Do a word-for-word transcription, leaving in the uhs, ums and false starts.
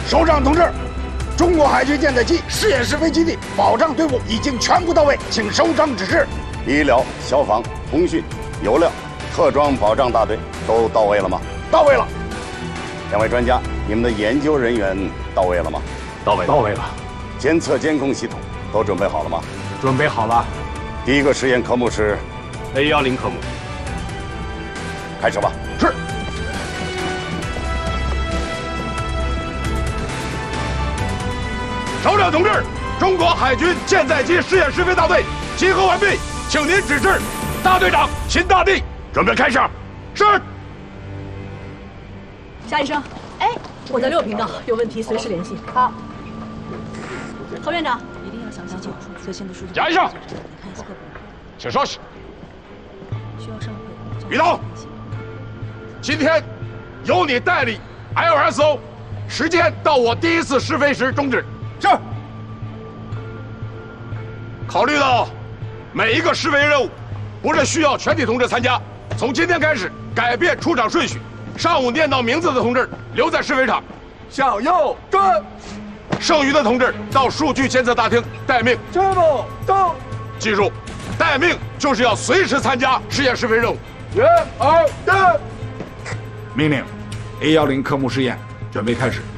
首长同志，中国海军舰载机试验试飞基地保障队伍已经全部到位，请首长指示。 医疗、消防、通讯、油料、特装保障大队都到位了吗？ 到位了。 两位专家，你们的研究人员到位了吗？ 到位，到位了。 监测监控系统都准备好了吗？ 准备好了。 第一个实验科目是 A 幺零科目， 开始吧。 是。 首长同志，中国海军舰载机试验试飞大队集合完毕，请您指示。大队长秦大地，准备开始。是。 夏医生，哎，我在六频道，有问题随时联系。好。何院长，一定要详细讲述最新的数据。 贾医生，请稍息。 需要上会。 于涛，今天由你代理 L S O， 时间到我第一次试飞时终止。 是。 考虑到每一个试飞任务不是需要全体同志参加，从今天开始改变出场顺序。上午念到名字的同志留在试飞场， 向右转。 剩余的同志到数据监测大厅待命。 这么到。 记住，待命就是要随时参加试验试飞任务。 一、二、三。 命令 A 幺零科目试验准备开始。